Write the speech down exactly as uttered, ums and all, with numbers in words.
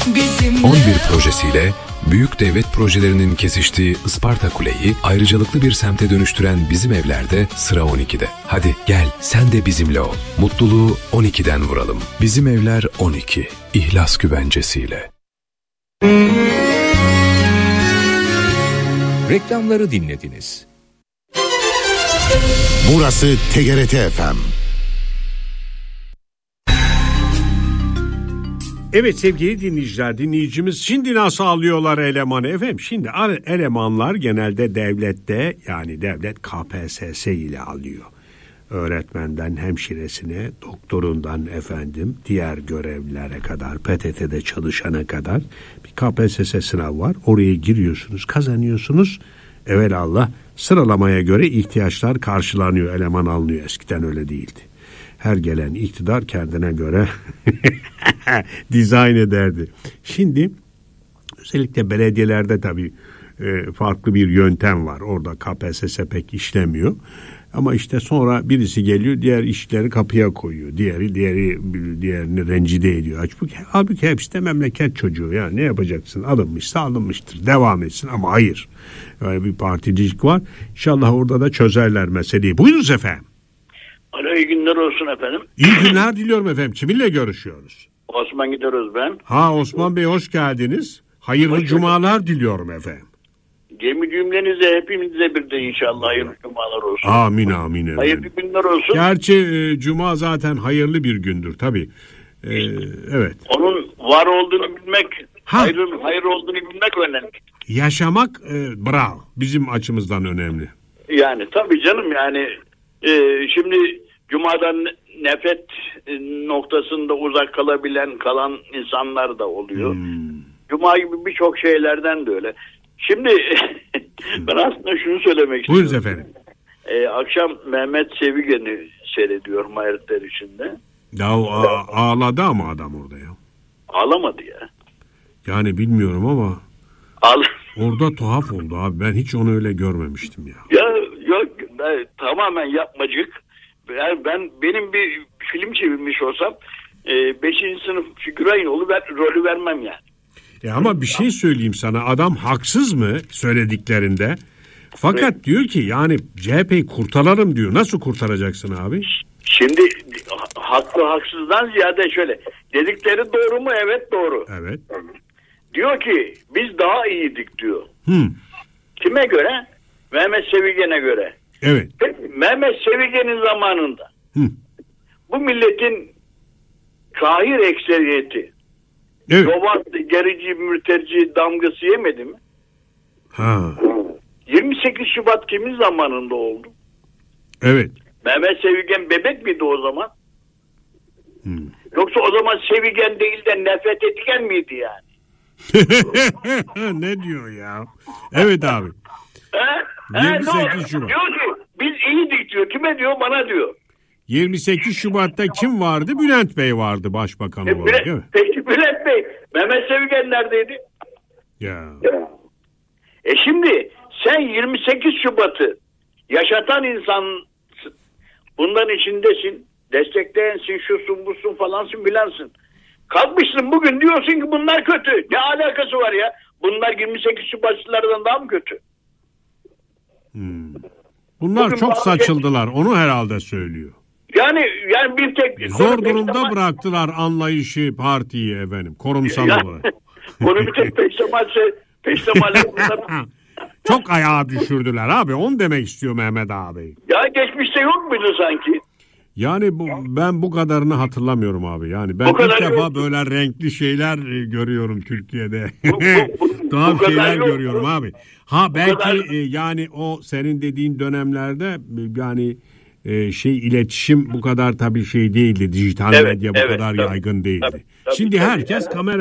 on bir projesiyle büyük devlet projelerinin kesiştiği Isparta Kule'yi ayrıcalıklı bir semte dönüştüren Bizim Evler'de sıra on ikide. Hadi gel sen de bizimle ol. Mutluluğu on ikiden vuralım. Bizim Evler on iki. İhlas güvencesiyle. Reklamları dinlediniz. Burası T G R T F M. Evet sevgili dinleyiciler, dinleyicimiz şimdi nasıl alıyorlar elemanı efendim? Şimdi elemanlar genelde devlette, yani devlet K P S S ile alıyor. Öğretmenden hemşiresine, doktorundan efendim diğer görevlilere kadar, P T T'de çalışana kadar bir K P S S sınavı var. Oraya giriyorsunuz, kazanıyorsunuz. Evelallah sıralamaya göre ihtiyaçlar karşılanıyor, eleman alınıyor. Eskiden öyle değildi. Her gelen iktidar kendine göre dizayn ederdi. Şimdi özellikle belediyelerde tabii e, farklı bir yöntem var. Orada K P S S pek işlemiyor. Ama işte sonra birisi geliyor, diğer işleri kapıya koyuyor. Diğeri diğeri diğerini rencide ediyor. Halbuki, halbuki hepsi de memleket çocuğu. Yani ne yapacaksın? Alınmışsa alınmıştır. Devam etsin ama hayır. Öyle bir particilik var. İnşallah orada da çözerler meseleyi. Buyurunuz efendim. Alo, iyi günler olsun efendim. İyi günler diliyorum efendim. Kiminle görüşüyoruz? Osman Gideroz ben. Ha Osman Bey, hoş geldiniz. Hayırlı hoş cumalar geldin. Diliyorum efendim. Gemi cümlenize hepimize bir de inşallah hayırlı cumalar olsun. Amin amin efendim. Hayırlı günler olsun. Gerçi e, cuma zaten hayırlı bir gündür tabii. E, evet. Onun var olduğunu bilmek, ha. hayır, hayır olduğunu bilmek önemli. Yaşamak e, bravo. Bizim açımızdan önemli. Yani tabii canım, yani e, şimdi cumadan nefret noktasında uzak kalabilen kalan insanlar da oluyor. Hmm. Cuma gibi birçok şeylerden de öyle. Şimdi ben aslında şunu söylemek istiyorum. Buyurun efendim. Ee, akşam Mehmet Sevigen'i seyrediyorum hayretler içinde. Ya a- ağladı ama adam orada ya. Ağlamadı ya. Yani bilmiyorum ama Ağla- orada tuhaf oldu abi. Ben hiç onu öyle görmemiştim ya. Ya yok, ben, tamamen yapmacık. Yani ben benim bir film çevirmiş olsam e, beşinci sınıf figüran yolu ver, rolü vermem yani. E ama bir şey söyleyeyim sana, adam haksız mı söylediklerinde? Fakat evet. Diyor ki yani C H P'yi kurtaralım diyor. Nasıl kurtaracaksın abi? Şimdi haklı haksızdan ziyade şöyle, dedikleri doğru mu? Evet doğru. Evet. Diyor ki biz daha iyiydik diyor. Hmm. Kime göre? Mehmet Sevigen'e göre. Evet. Peki, Mehmet Sevigen'in zamanında hmm. bu milletin kahir ekseriyeti evet. Yoban, gerici, mürterici damgası yemedi mi? Ha. yirmi sekiz Şubat kimin zamanında oldu? Evet. Mehmet Sevigen bebek miydi o zaman? Hmm. Yoksa o zaman Sevigen değil de nefret etken miydi yani? Ne diyor ya? Evet abi. He? yirmi sekiz Şubat. Diyor ki biz iyiydik diyor. Kime diyor? Bana diyor. yirmi sekiz Şubat'ta kim vardı? Bülent Bey vardı başbakan e, olarak. Bülent, peki Bülent Bey, Mehmet Sevigen neredeydi? Ya. E şimdi sen yirmi sekiz Şubat'ı yaşatan insan, bunların içindesin, destekleyensin, şusun busun falansın filansın. Kalkmışsın bugün diyorsun ki bunlar kötü. Ne alakası var ya? Bunlar yirmi sekiz Şubatçılardan daha mı kötü? Hmm. Bunlar bugün çok saçıldılar. Kötü. Onu herhalde söylüyor. Yani yani bir tek zor durumda peştemal... bıraktılar anlayışı partiyi efendim. Korumsal ya, olarak. Onu bir tek peştemal peştemal çok ayağa düşürdüler abi. Onu demek istiyor Mehmet abi. Ya geçmişte yok muydu sanki? Yani bu, ben bu kadarını hatırlamıyorum abi. Yani ben ilk defa yok. Böyle renkli şeyler görüyorum Türkiye'de. Bu, bu, bu, Tuhaf bu şeyler yok. Görüyorum abi. Ha belki kadar... e, yani o senin dediğin dönemlerde yani e, şey iletişim bu kadar tabii şey değildi. Dijital evet, medya bu evet, kadar tabii, yaygın değildi. Tabii, tabii, Şimdi tabii, herkes tabii. kamera